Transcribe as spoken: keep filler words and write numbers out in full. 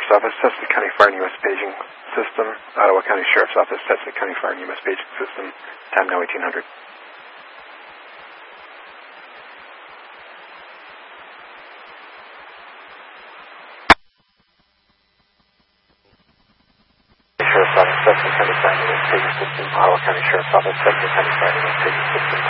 Sheriff's Office, Cessna County Fire and U S Paging System. Ottawa County Sheriff's Office, Cessna County Fire and U S Paging System. Time now eighteen hundred. Sheriff's Office, Cessna County Fire and U S Paging System. Ottawa County Sheriff's Office, Cessna County Fire and U S Paging System.